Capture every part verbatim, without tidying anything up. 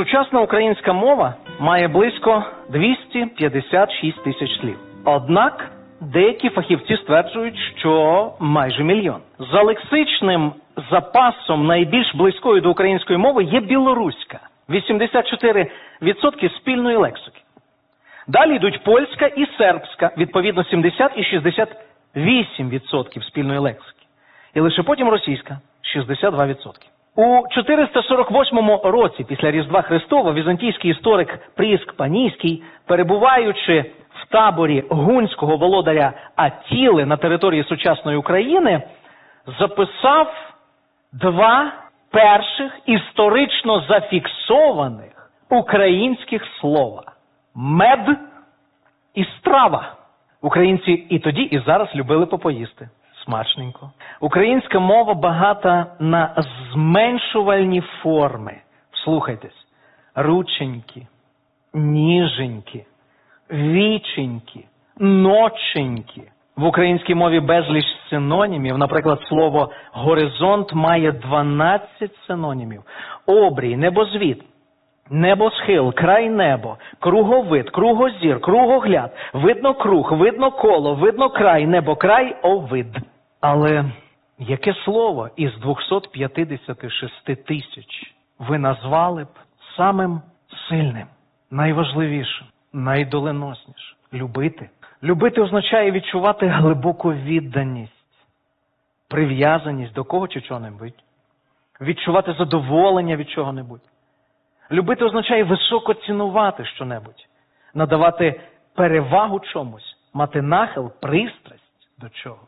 Сучасна українська мова має близько двісті п'ятдесят шість тисяч слів. Однак деякі фахівці стверджують, що майже мільйон. За лексичним запасом найбільш близькою до української мови є білоруська – вісімдесят чотири відсотки спільної лексики. Далі йдуть польська і сербська – відповідно сімдесят і шістдесят вісім відсотків спільної лексики. І лише потім російська – шістдесят два відсотки. У чотириста сорок восьмому році після Різдва Христова візантійський історик Пріск Панійський, перебуваючи в таборі гунського володаря Аттіли на території сучасної України, записав два перших історично зафіксованих українських слова – мед і страва. Українці і тоді, і зараз любили попоїсти. Смачненько. Українська мова багата на зменшувальні форми. Вслухайтесь. Рученьки, ніженьки, віченьки, ноченьки. В українській мові безліч синонімів. Наприклад, слово «горизонт» має дванадцять синонімів. Обрій, небозвід, небосхил, край небо, круговид, кругозір, кругогляд, видно круг, видно коло, видно край, небокрай, овид. Але яке слово із двохсот п'ятдесят шість тисяч ви назвали б самим сильним, найважливішим, найдоленоснішим? Любити. Любити означає відчувати глибоку відданість, прив'язаність до кого чи чого-небудь, відчувати задоволення від чого-небудь. Любити означає високо цінувати що-небудь, надавати перевагу чомусь, мати нахил, пристрасть до чогось.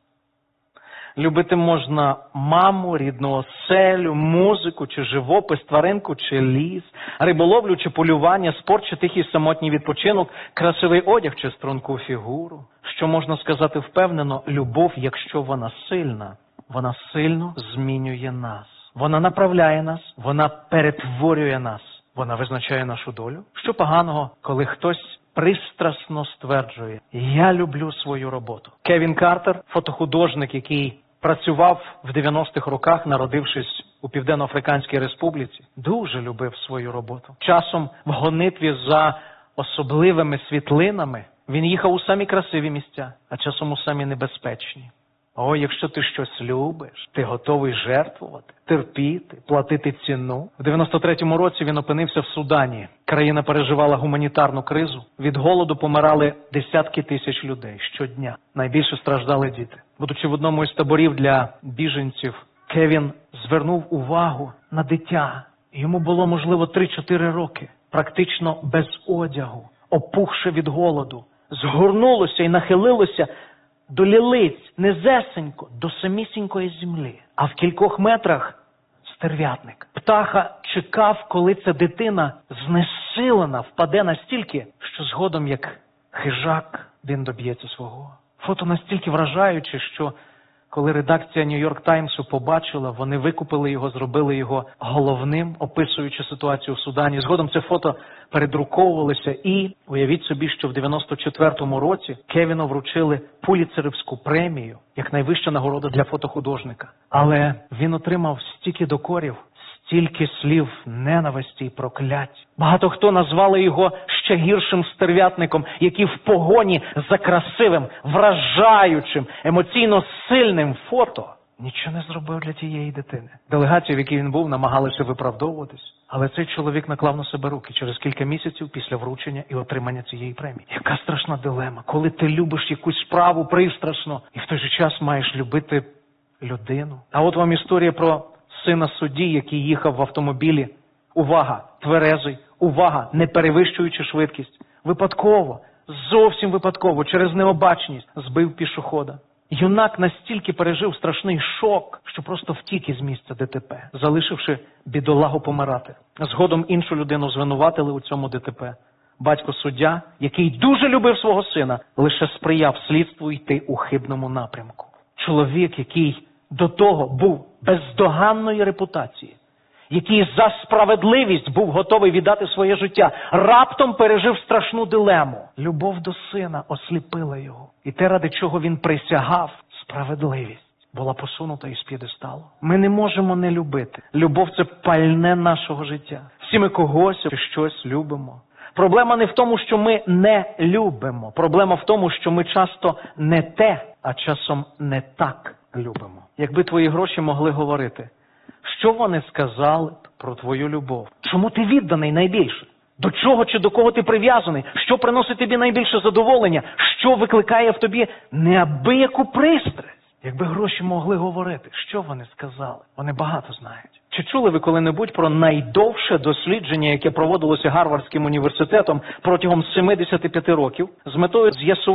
Любити можна маму, рідну оселю, музику чи живопис, тваринку чи ліс, риболовлю чи полювання, спорт чи тихий самотній відпочинок, красивий одяг чи струнку фігуру. Що можна сказати впевнено, любов, якщо вона сильна, вона сильно змінює нас. Вона направляє нас, вона перетворює нас, вона визначає нашу долю. Що поганого, коли хтось пристрасно стверджує «я люблю свою роботу». Кевін Картер, фотохудожник, який працював в дев'яностих роках, народившись у Південно-Африканській Республіці, дуже любив свою роботу. Часом в гонитві за особливими світлинами він їхав у самі красиві місця, а часом у самі небезпечні. О, якщо ти щось любиш, ти готовий жертвувати, терпіти, платити ціну. В дев'яносто третьому році він опинився в Судані. Країна переживала гуманітарну кризу. Від голоду помирали десятки тисяч людей щодня. Найбільше страждали діти. Будучи в одному із таборів для біженців, Кевін звернув увагу на дитя. Йому було, можливо, три-чотири роки. Практично без одягу, опухше від голоду. Згорнулося і нахилилося до лілиць, низесенько, до самісінької землі. А в кількох метрах стерв'ятник. Птаха чекав, коли ця дитина знесилена впаде настільки, що згодом, як хижак, він доб'ється свого. Фото настільки вражаюче, що коли редакція Нью-Йорк Таймсу побачила, вони викупили його, зробили його головним, описуючи ситуацію в Судані. Згодом це фото передруковувалося і, уявіть собі, що в дев'яносто четвертому році Кевіну вручили Пулітцерівську премію, як найвища нагорода для фотохудожника. Але він отримав стільки докорів, стільки слів ненависті і проклять. Багато хто назвали його ще гіршим стерв'ятником, який в погоні за красивим, вражаючим, емоційно сильним фото нічого не зробив для тієї дитини. Делегації, в якій він був, намагалися виправдовуватись. Але цей чоловік наклав на себе руки через кілька місяців після вручення і отримання цієї премії. Яка страшна дилема, коли ти любиш якусь справу пристрасно і в той же час маєш любити людину. А от вам історія про сина судді, який їхав в автомобілі. Увага, тверезий, увага, не перевищуючи швидкість. Випадково, зовсім випадково, через необачність збив пішохода. Юнак настільки пережив страшний шок, що просто втік із місця ДТП, залишивши бідолагу помирати. Згодом іншу людину звинуватили у цьому ДТП. Батько суддя, який дуже любив свого сина, лише сприяв слідству йти у хибному напрямку. Чоловік, який до того був бездоганної репутації, який за справедливість був готовий віддати своє життя, раптом пережив страшну дилему. Любов до сина осліпила його. І те, ради чого він присягав, справедливість, була посунута із п'єдесталу. Ми не можемо не любити. Любов – це пальне нашого життя. Всі ми когось чи щось любимо. Проблема не в тому, що ми не любимо. Проблема в тому, що ми часто не те, а часом не так любимо. Якби твої гроші могли говорити, що вони сказали б про твою любов? Чому ти відданий найбільше? До чого чи до кого ти прив'язаний? Що приносить тобі найбільше задоволення? Що викликає в тобі неабияку пристрасть? Якби гроші могли говорити, що вони сказали? Вони багато знають. Чи чули ви коли-небудь про найдовше дослідження, яке проводилося Гарвардським університетом протягом сімдесят п'ять років з метою з'ясувати,